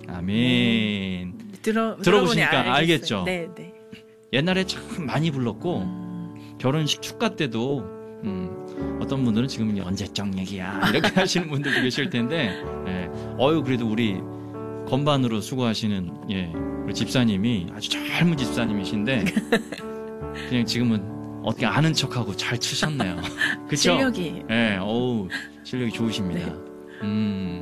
아멘. 들어보시니까 알겠죠? 네, 네. 옛날에 참 많이 불렀고 결혼식 축가 때도 어떤 분들은 지금 언제적 얘기야 이렇게 하시는 분들도 계실 텐데 그래도 우리 건반으로 수고하시는 우리 집사님이 아주 젊은 집사님이신데 그냥 지금은 어떻게 아는 척하고 잘 치셨네요. 그쵸? 실력이. 실력이 좋으십니다. 네.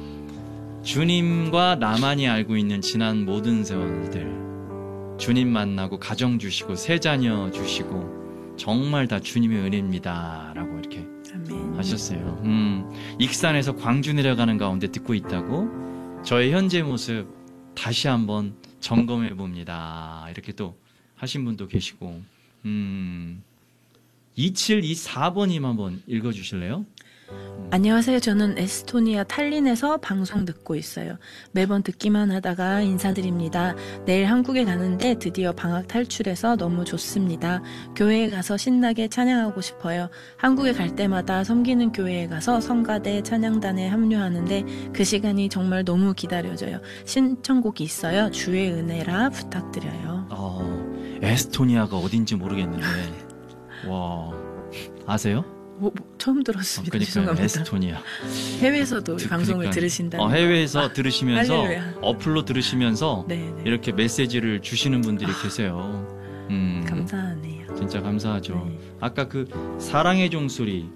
주님과 나만이 알고 있는 지난 모든 세월들 주님 만나고 가정 주시고 새 자녀 주시고 정말 다 주님의 은혜입니다 라고 이렇게 아멘. 하셨어요. 익산에서 광주 내려가는 가운데 듣고 있다고 저의 현재 모습 다시 한번 점검해 봅니다 이렇게 또 하신 분도 계시고 2724번님 한번 읽어주실래요? 안녕하세요. 저는 에스토니아 탈린에서 방송 듣고 있어요. 매번 듣기만 하다가 인사드립니다. 내일 한국에 가는데 드디어 방학 탈출해서 너무 좋습니다. 교회에 가서 신나게 찬양하고 싶어요. 한국에 갈 때마다 섬기는 교회에 가서 성가대 찬양단에 합류하는데 그 시간이 정말 너무 기다려져요. 신청곡이 있어요. 주의 은혜라 부탁드려요. 에스토니아가 어딘지 모르겠는데 와 아세요? 처음 들었습니다. 그러니까 죄송합니다. 에스토니아 해외에서도 방송을 들으신다는 해외에서 들으시면서 할렐루야. 어플로 들으시면서 네네. 이렇게 메시지를 주시는 분들이 계세요. 감사하네요. 진짜 감사하죠. 네. 아까 그 사랑의 종소리는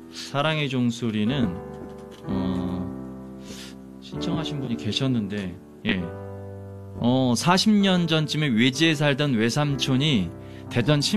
신청하신 분이 계셨는데 40년 전쯤에 외지에 살던 외삼촌이 대전